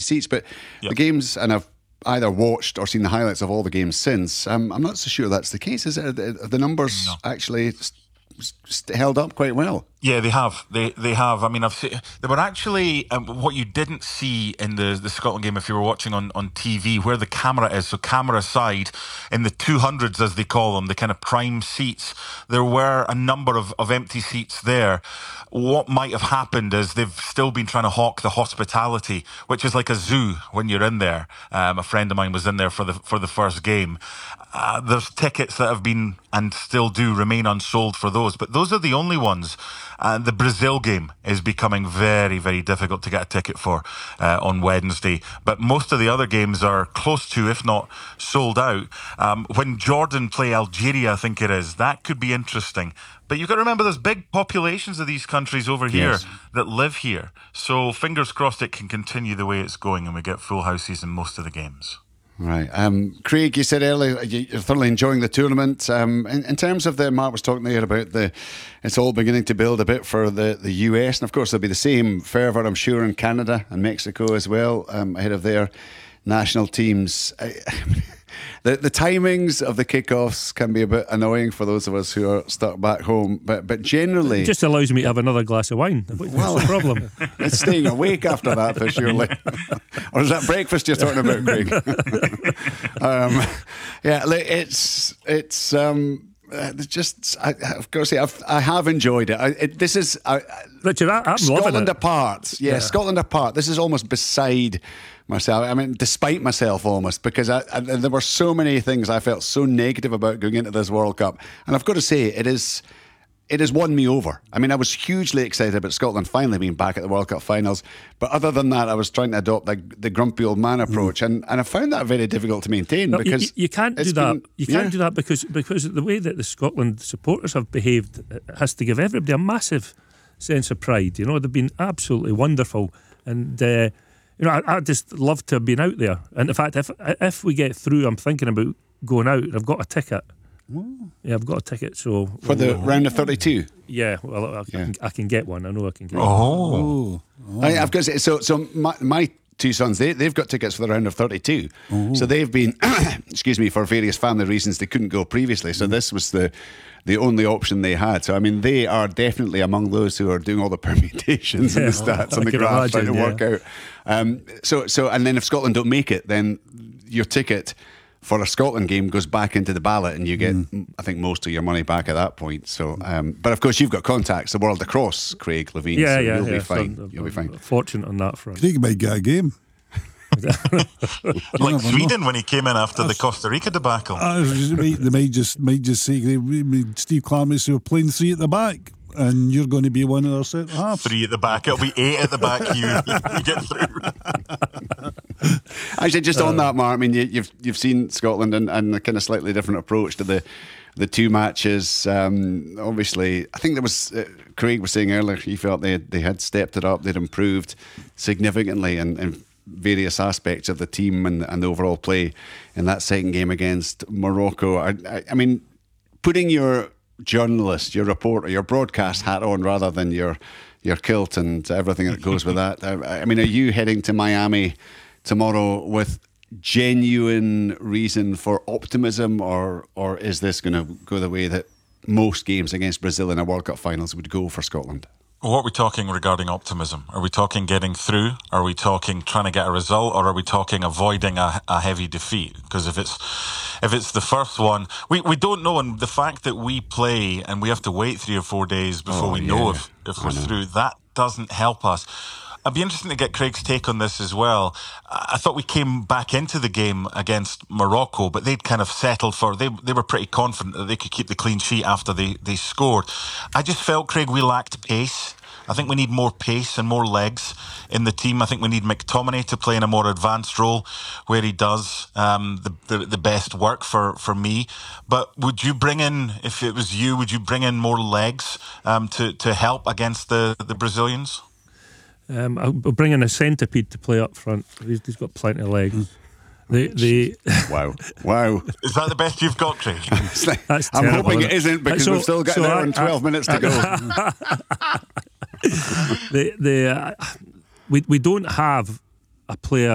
seats. But the games, and I've either watched or seen the highlights of all the games since, I'm not so sure that's the case. Is it? Are the numbers actually held up quite well? Yeah, they have. They have. I mean, I've seen, they were actually what you didn't see in the Scotland game if you were watching on TV, where the camera is. So camera side, in the 200s as they call them, the kind of prime seats, there were a number of empty seats there. What might have happened is they've still been trying to hawk the hospitality, which is like a zoo when you're in there. A friend of mine was in there for the first game. There's tickets that have been and still do remain unsold for those, but those are the only ones. The Brazil game is becoming very, very difficult to get a ticket for on Wednesday. But most of the other games are close to, if not sold out. When Jordan play Algeria, I think it is, that could be interesting. But you've got to remember there's big populations of these countries over here that live here. So fingers crossed it can continue the way it's going and we get full houses in most of the games. Right. Craig, you said earlier you're thoroughly enjoying the tournament. In terms of Mark was talking there about it's all beginning to build a bit for the US, and of course there'll be the same fervour, I'm sure, in Canada and Mexico as well, ahead of their national teams. The timings of the kickoffs can be a bit annoying for those of us who are stuck back home, but generally... It just allows me to have another glass of wine. What's the problem? It's staying awake after that, for surely. Or is that breakfast you're talking about, Craig? I've got to say, I have enjoyed it. This is Richard, I'm loving it. Scotland apart. Yeah, Scotland apart. This is almost beside myself. I mean, despite myself almost, because there were so many things I felt so negative about going into this World Cup, and I've got to say, it has won me over. I mean, I was hugely excited about Scotland finally being back at the World Cup finals, but other than that, I was trying to adopt the grumpy old man approach, and I found that very difficult to maintain. No, because you can't do that. You can't do that because the way that the Scotland supporters have behaved has to give everybody a massive sense of pride. You know, they've been absolutely wonderful, and I just love to have been out there. And in fact, if we get through, I'm thinking about going out. I've got a ticket. Yeah, I've got a ticket. So for the round of 32. Yeah, well, I can get one. I know I can get one. I've got to say, so my two sons, they've got tickets for the round of 32. So they've been, excuse me, for various family reasons they couldn't go previously. So this was the only option they had. So I mean, they are definitely among those who are doing all the permutations and the stats and the graphs trying to work out. So and then if Scotland don't make it, then your ticket for a Scotland game goes back into the ballot, and you get, I think, most of your money back at that point. So, but of course, you've got contacts the world across, Craig Levein. Yeah, so you'll be fine. So you'll be fine. Fortunate on that front. Craig might get a game. Like Sweden when he came in after the Costa Rica debacle. They might just say Steve Clark say we're playing three at the back, and you're going to be one of our centre halves. Three at the back. It'll be 8 at the back. You get through. Actually, just on that, Mark, I mean, you've seen Scotland and a kind of slightly different approach to the two matches. Obviously, I think there was Craig was saying earlier he felt they had stepped it up, they'd improved significantly in various aspects of the team and the overall play in that second game against Morocco. I mean, putting your journalist, your reporter, your broadcast hat on rather than your kilt and everything that goes with that. I mean, are you heading to Miami tomorrow with genuine reason for optimism, or is this going to go the way that most games against Brazil in a World Cup finals would go for Scotland? What are we talking regarding optimism? Are we talking getting through? Are we talking trying to get a result? Or are we talking avoiding a heavy defeat? Because if it's the first one, we don't know. And the fact that we play and we have to wait 3 or 4 days before we know if we're through, that doesn't help us. It'd be interesting to get Craig's take on this as well. I thought we came back into the game against Morocco, but they'd kind of settled for... They were pretty confident that they could keep the clean sheet after they scored. I just felt, Craig, we lacked pace. I think we need more pace and more legs in the team. I think we need McTominay to play in a more advanced role where he does the best work for me. But would you bring in, if it was you, would you bring in more legs to help against the Brazilians? I'll bring in a centipede to play up front. He's got plenty of legs. Wow. Is that the best you've got, Craig? I'm hoping it isn't, because we've still got an hour and 12 minutes to go. We don't have a player